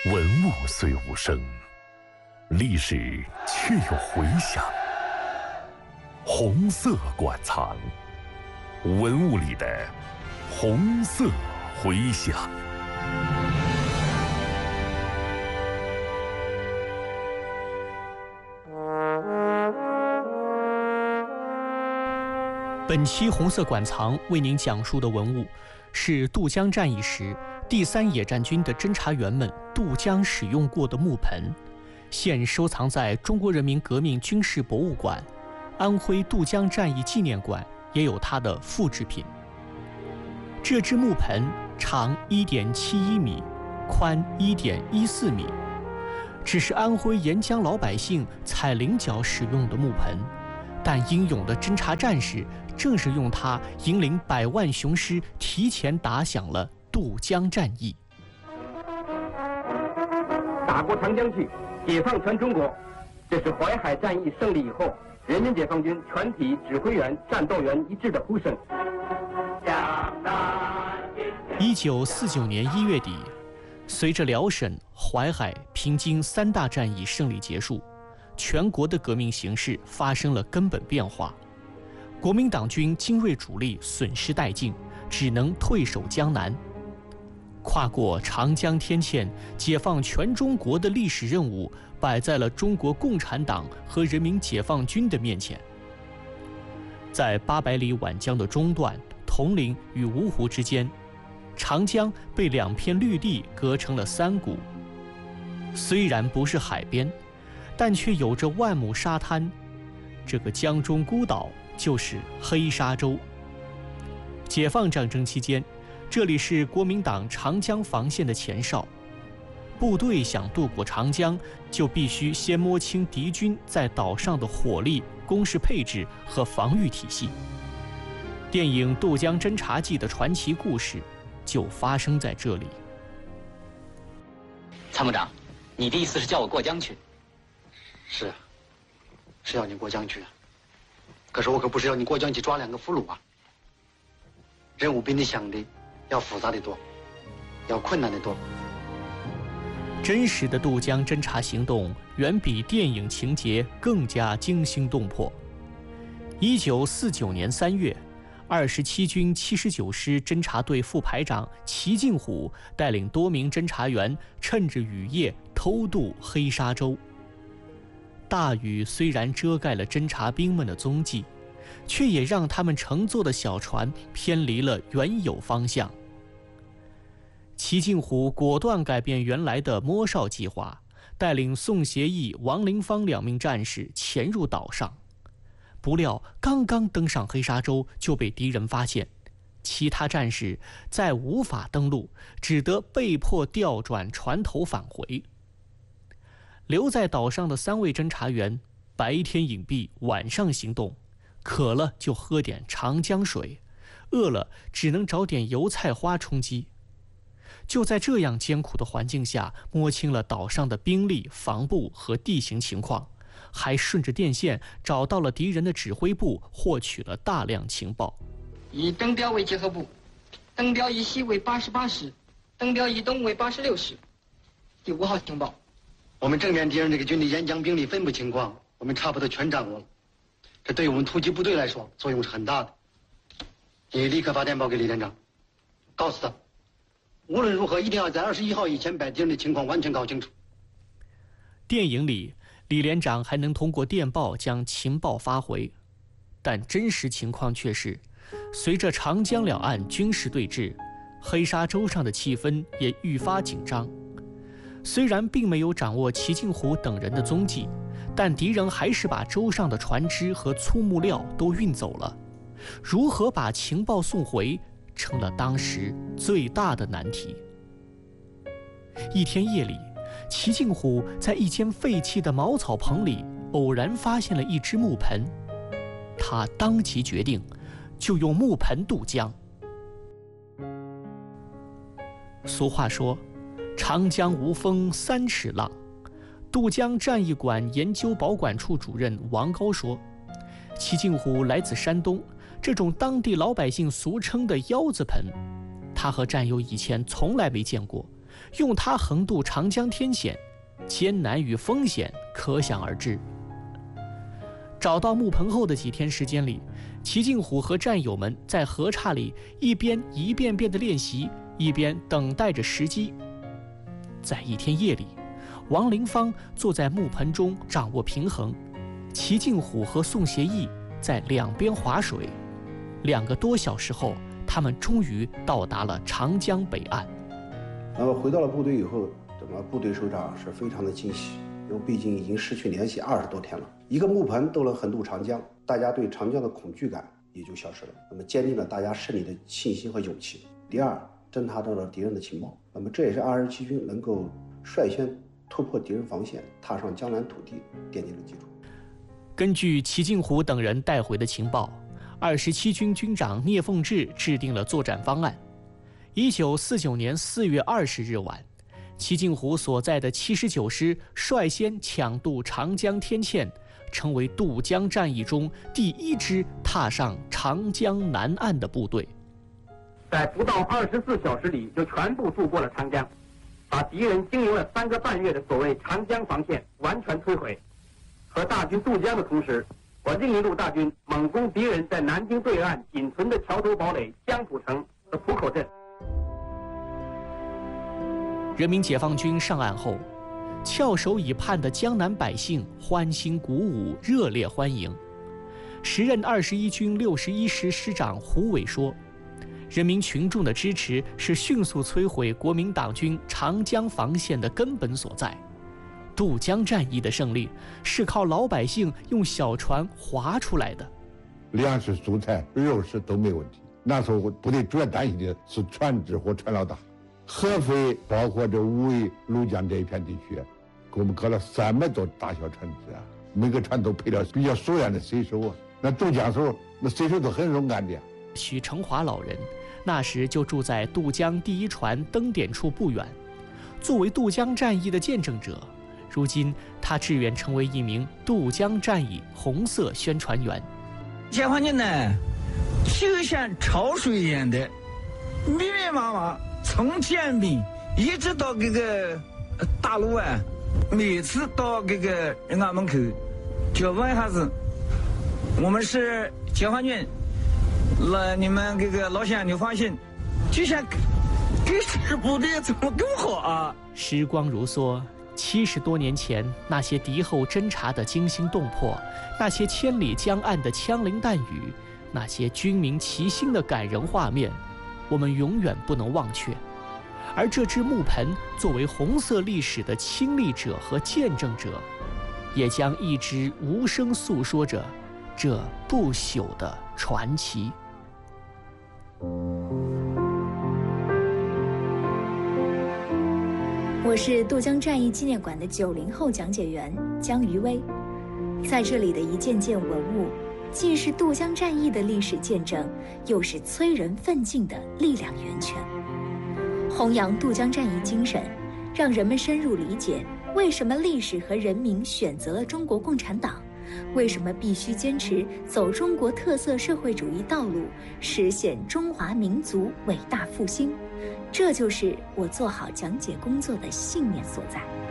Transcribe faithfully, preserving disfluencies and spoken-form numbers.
文物虽无声，历史却有回响。红色馆藏，文物里的红色回响。 本期红色馆藏为您讲述的文物是渡江战役时第三野战军的侦察员们渡江使用过的木盆，现收藏在中国人民革命军事博物馆。安徽渡江战役纪念馆也有它的复制品。这只木盆长 一点七一米，宽 一点一四米，只是安徽沿江老百姓采菱角使用的木盆，但英勇的侦察战士正是用它引领百万雄师提前打响了渡江战役。 打过长江去，解放全中国，这是淮海战役胜利以后人民解放军全体指挥员、战斗员一致的呼声。 一九四九年一月底，随着辽沈、淮海、平津三大战役胜利结束，全国的革命形势发生了根本变化。国民党军精锐主力损失殆尽，只能退守江南。跨过长江天堑，解放全中国的历史任务摆在了中国共产党和人民解放军的面前。在八百里皖江的中段，铜陵与芜湖之间，长江被两片绿地隔成了三股。虽然不是海边，但却有着万亩沙滩。这个江中孤岛就是黑沙洲。解放战争期间，这里是国民党长江防线的前哨。部队想渡过长江，就必须先摸清敌军在岛上的火力、工事配置和防御体系。电影《渡江侦察记》的传奇故事就发生在这里。 参谋长，你的意思是叫我过江去？ 是，是要你过江去。可是我可不是要你过江去抓两个俘虏啊！任务比你想的要复杂的多，要困难的多。 真实的渡江侦察行动远比电影情节更加惊心动魄。一九四九年三月，二十七军七十九师侦察队副排长齐敬虎带领多名侦察员，趁着雨夜偷渡黑沙洲。大雨虽然遮盖了侦察兵们的踪迹，却也让他们乘坐的小船偏离了原有方向。齐敬虎果断改变原来的摸哨计划，带领宋协义、王林芳两名战士潜入岛上。不料刚刚登上黑沙洲就被敌人发现，其他战士再无法登陆，只得被迫调转船头返回。留在岛上的三位侦察员白天隐蔽，晚上行动，渴了就喝点长江水，饿了只能找点油菜花充饥。就在这样艰苦的环境下，摸清了岛上的兵力、防部和地形情况，还顺着电线找到了敌人的指挥部，获取了大量情报。 以登标为结合部，登标以西为八十八师，登标以东为八十六师。第五号情报。 我们正面敌人这个军的沿江兵力分布情况，我们差不多全掌握了。这对于我们突击部队来说，作用是很大的。你立刻发电报给李连长，告诉他，无论如何一定要在二十一号以前把敌人的情况完全搞清楚。 电影里，李连长还能通过电报将情报发回，但真实情况却是，随着长江两岸军事对峙，黑沙洲上的气氛也愈发紧张。虽然并没有掌握齐敬虎等人的踪迹，但敌人还是把洲上的船只和粗木料都运走了。如何把情报送回，成了当时最大的难题。一天夜里，齐敬虎在一间废弃的茅草棚里偶然发现了一只木盆，他当即决定就用木盆渡江。俗话说，长江无风三尺浪。渡江战役馆研究保管处主任王高说，齐敬虎来自山东，这种当地老百姓俗称的腰子盆，他和战友以前从来没见过， 用它横渡长江天险，艰难与风险可想而知。找到木盆后的几天时间里，齐敬虎和战友们在河岔里一边一遍遍地练习，一边等待着时机。在一天夜里，王林芳坐在木盆中掌握平衡，齐敬虎和宋协义在两边划水。两个多小时后，他们终于到达了长江北岸。 那么回到了部队以后，整个部队首长是非常的惊喜，因为毕竟已经失去联系二十多天了。一个木盆都能横渡长江，大家对长江的恐惧感也就消失了，那么坚定了大家胜利的信心和勇气。第二，侦察到了敌人的情报，那么这也是二十七军能够率先突破敌人防线，踏上江南土地奠定了基础。 根据齐敬虎等人带回的情报，二十七军军长聂凤智制定了作战方案。一九四九年四月二十日晚，齐敬虎所在的七十九师率先抢渡长江天堑，成为渡江战役中第一支踏上长江南岸的部队。 在不到二十四小时里，就全部渡过了长江，把敌人经营了三个半月的所谓长江防线完全摧毁。和大军渡江的同时，我另一路大军猛攻敌人在南京对岸仅存的桥头堡垒江浦城和浦口镇。 人民解放军上岸后，翘首以盼的江南百姓欢欣鼓舞，热烈欢迎。时任二十一军六十一师师长胡伟说：“人民群众的支持是迅速摧毁国民党军长江防线的根本所在。渡江战役的胜利是靠老百姓用小船划出来的。 粮食、蔬菜、肉食都没问题。那时候部队主要担心的是船只和船老大。合肥包括这武威、庐江这一片地区，给我们搞了三百多大小船只啊，每个船都配了比较熟练的水手啊。那渡江时候，那水手都很勇敢的。” 许成华老人那时就住在渡江第一船登点处不远，作为渡江战役的见证者，如今他志愿成为一名渡江战役红色宣传员。 解放军呢，就像潮水一样的，密密麻麻，从建兵一直到这个大陆啊，每次到这个人家门口，就问一下子，我们是解放军。那你们这个老乡，你放心，就像给师部队怎么更好啊？ 时光如梭，七十多年前那些敌后侦察的惊心动魄，那些千里江岸的枪林弹雨，那些军民齐心的感人画面，我们永远不能忘却。而这只木盆作为红色历史的亲历者和见证者，也将一直无声诉说着这不朽的传奇。 我是渡江战役纪念馆的九零后讲解员江于薇，在这里的一件件文物，既是渡江战役的历史见证，又是催人奋进的力量源泉。弘扬渡江战役精神，让人们深入理解为什么历史和人民选择了中国共产党，为什么必须坚持走中国特色社会主义道路，实现中华民族伟大复兴。这就是我做好讲解工作的信念所在。